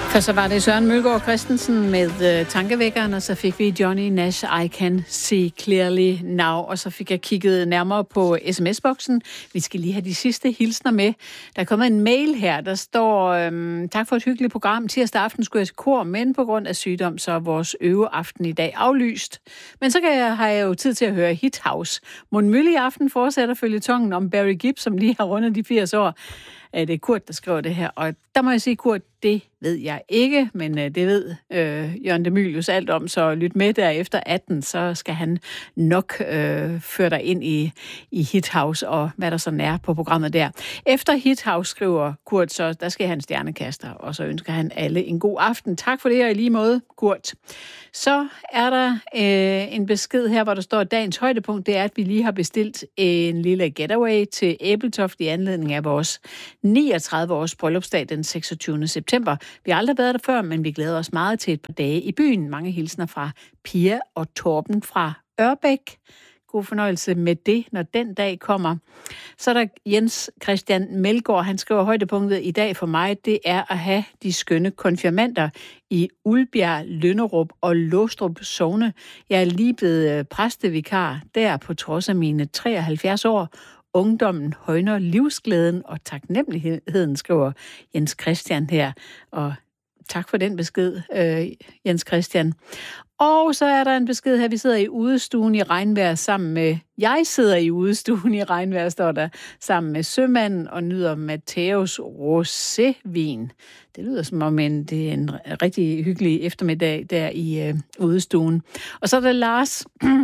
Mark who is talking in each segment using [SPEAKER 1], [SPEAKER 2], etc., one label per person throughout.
[SPEAKER 1] For så var det Søren Mølgaard Christensen med tankevækkeren, og så fik vi Johnny Nash, I Can See Clearly Now, og så fik jeg kigget nærmere på sms-boksen. Vi skal lige have de sidste hilsner med. Der er kommet en mail her, der står, tak for et hyggeligt program. Tirsdag aften skulle jeg til kor, men på grund af sygdom, så er vores øveaften i dag aflyst. Men så har jeg jo tid til at høre Hit House. Mon Mølle i aften fortsætter føljetongen om Barry Gibb, som lige har rundet de 80 år. Det er Kurt, der skriver det her, og der må jeg sige, Kurt, det ved jeg ikke, men det ved Jørgen de Mylius alt om, så lyt med der efter 18, så skal han nok føre dig ind i Hit House og hvad der sådan er på programmet der. Efter Hit House, skriver Kurt, så der skal han stjernekaster, og så ønsker han alle en god aften. Tak for det, og i lige måde, Kurt. Så er der en besked her, hvor der står, at dagens højdepunkt, det er, at vi lige har bestilt en lille getaway til Ebeltoft i anledning af vores 39-års bryllupsdag den 26. september. Vi har aldrig været der før, men vi glæder os meget til et par dage i byen. Mange hilsner fra Pia og Torben fra Ørbæk. God fornøjelse med det, når den dag kommer. Så er der Jens Christian Melgaard, han skriver, højdepunktet i dag for mig, det er at have de skønne konfirmander i Ulbjerg, Lynderup og Låstrup sogne. Jeg er lige blevet præstevikar der på trods af mine 73 år. Ungdommen højner livsglæden og taknemmeligheden, skriver Jens Christian her. Og tak for den besked, Jens Christian. Og så er der en besked her, vi sidder i udestuen i regnvejr sammen med... Jeg sidder i udestuen i regnvejr, står der, sammen med sømanden og nyder Matteus rosévin. Det lyder som om det er en rigtig hyggelig eftermiddag der i udestuen. Og så er der Lars...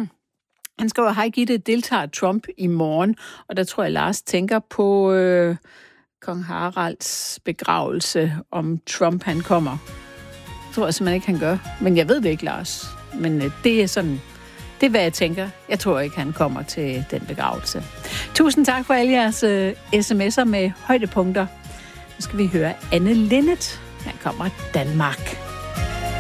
[SPEAKER 1] Han skriver, hej Gitte, deltager Trump i morgen? Og der tror jeg, Lars tænker på kong Haralds begravelse, om Trump han kommer. Det tror jeg simpelthen ikke, han gør. Men jeg ved det ikke, Lars. Men det er sådan, det er hvad jeg tænker. Jeg tror ikke, han kommer til den begravelse. Tusind tak for alle jeres sms'er med højdepunkter. Nu skal vi høre Anne Linnet. Her kommer Danmark.